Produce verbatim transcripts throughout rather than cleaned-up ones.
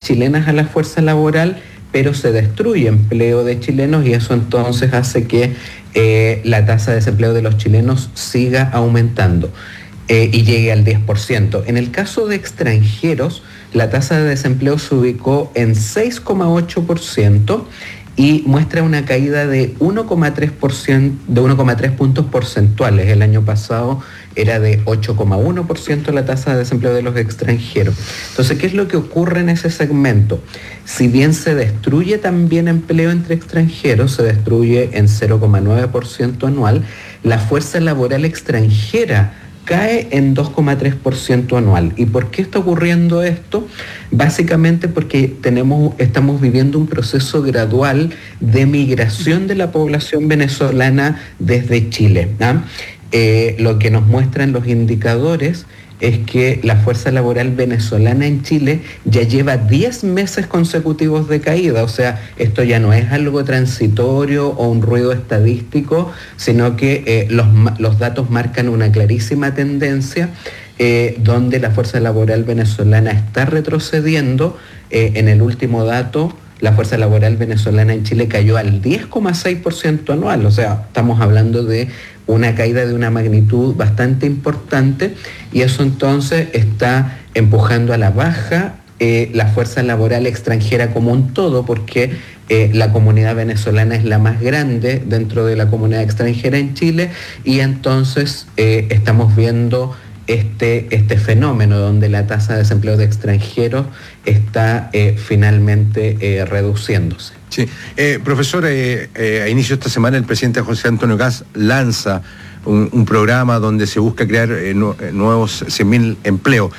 chilenas a la fuerza laboral, pero se destruye empleo de chilenos y eso entonces hace que eh, la tasa de desempleo de los chilenos siga aumentando eh, y llegue al diez por ciento. En el caso de extranjeros, la tasa de desempleo se ubicó en seis coma ocho por ciento y muestra una caída de uno coma tres por ciento, de uno coma tres puntos porcentuales. El año pasado era de ocho coma uno por ciento la tasa de desempleo de los extranjeros. Entonces, ¿qué es lo que ocurre en ese segmento? Si bien se destruye también empleo entre extranjeros, se destruye en cero coma nueve por ciento anual, la fuerza laboral extranjera cae en dos coma tres por ciento anual. ¿Y por qué está ocurriendo esto? Básicamente porque tenemos, estamos viviendo un proceso gradual de migración de la población venezolana desde Chile, ¿no? Eh, lo que nos muestran los indicadores es que la fuerza laboral venezolana en Chile ya lleva diez meses consecutivos de caída, o sea, esto ya no es algo transitorio o un ruido estadístico, sino que eh, los, los datos marcan una clarísima tendencia eh, donde la fuerza laboral venezolana está retrocediendo. Eh, en el último dato, la fuerza laboral venezolana en Chile cayó al diez coma seis por ciento anual, o sea, estamos hablando de una caída de una magnitud bastante importante y eso entonces está empujando a la baja eh, la fuerza laboral extranjera como un todo, porque eh, la comunidad venezolana es la más grande dentro de la comunidad extranjera en Chile y entonces eh, estamos viendo este, este fenómeno donde la tasa de desempleo de extranjeros está eh, finalmente eh, reduciéndose. Sí, eh, profesor, eh, eh, a inicio de esta semana el presidente José Antonio Kast lanza un, un programa donde se busca crear eh, nu nuevos cien mil empleos.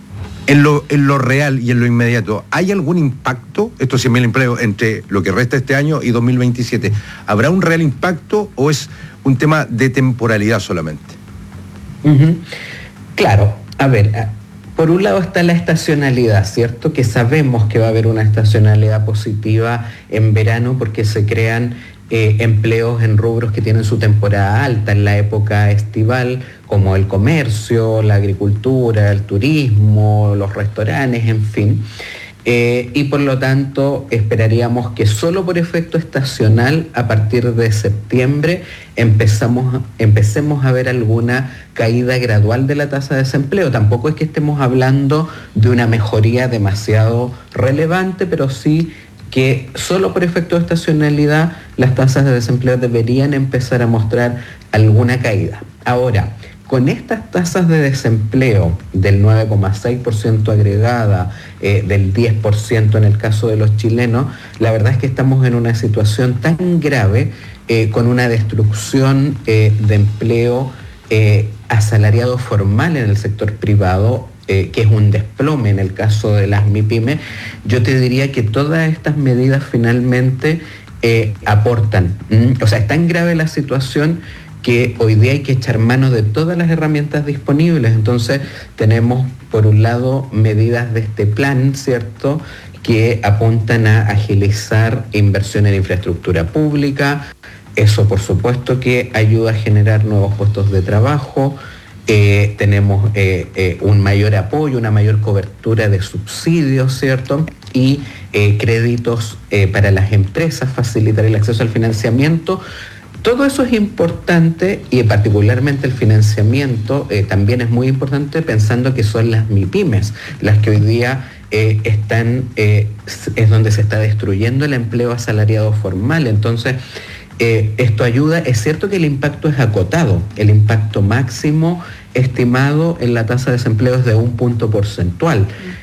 En lo, en lo real y en lo inmediato, ¿hay algún impacto, estos cien mil empleos, entre lo que resta este año y dos mil veintisiete? ¿Habrá un real impacto o es un tema de temporalidad solamente? Uh-huh. Claro, a ver... Por un lado está la estacionalidad, ¿cierto? Que sabemos que va a haber una estacionalidad positiva en verano porque se crean eh, empleos en rubros que tienen su temporada alta en la época estival, como el comercio, la agricultura, el turismo, los restaurantes, en fin. Eh, y por lo tanto esperaríamos que solo por efecto estacional a partir de septiembre empezamos, empecemos a ver alguna caída gradual de la tasa de desempleo. Tampoco es que estemos hablando de una mejoría demasiado relevante, pero sí que solo por efecto de estacionalidad las tasas de desempleo deberían empezar a mostrar alguna caída. Ahora, con estas tasas de desempleo del nueve coma seis por ciento agregada, eh, del diez por ciento en el caso de los chilenos, la verdad es que estamos en una situación tan grave, eh, con una destrucción eh, de empleo eh, asalariado formal en el sector privado, eh, que es un desplome en el caso de las MIPYME. Yo te diría que todas estas medidas finalmente eh, aportan. ¿Mm? O sea, es tan grave la situación que hoy día hay que echar mano de todas las herramientas disponibles. Entonces tenemos por un lado medidas de este plan, ¿cierto?, que apuntan a agilizar inversión en infraestructura pública. Eso por supuesto que ayuda a generar nuevos puestos de trabajo. Eh, tenemos eh, eh, un mayor apoyo, una mayor cobertura de subsidios, ¿cierto?, y eh, créditos eh, para las empresas, facilitar el acceso al financiamiento. Todo eso es importante y particularmente el financiamiento eh, también es muy importante, pensando que son las MIPYMES las que hoy día eh, están, eh, es donde se está destruyendo el empleo asalariado formal. Entonces, eh, esto ayuda. Es cierto que el impacto es acotado, el impacto máximo estimado en la tasa de desempleo es de un punto porcentual.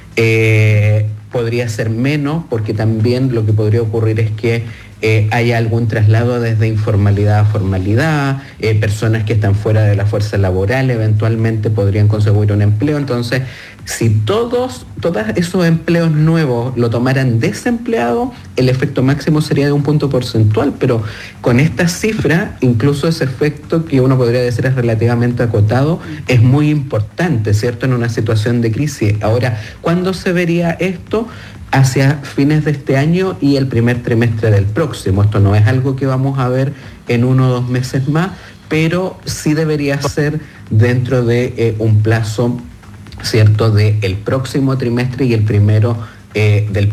Eh, podría ser menos, porque también lo que podría ocurrir es que Eh, haya algún traslado desde informalidad a formalidad, eh, personas que están fuera de la fuerza laboral eventualmente podrían conseguir un empleo. Entonces, si todos, todos esos empleos nuevos lo tomaran desempleado, el efecto máximo sería de un punto porcentual, pero con esta cifra, incluso ese efecto que uno podría decir es relativamente acotado, es muy importante, ¿cierto?, en una situación de crisis. Ahora, ¿cuándo se vería esto? Hacia fines de este año y el primer trimestre del próximo. Esto no es algo que vamos a ver en uno o dos meses más, pero sí debería ser dentro de eh, un plazo, ¿cierto?, del próximo trimestre y el primero eh, del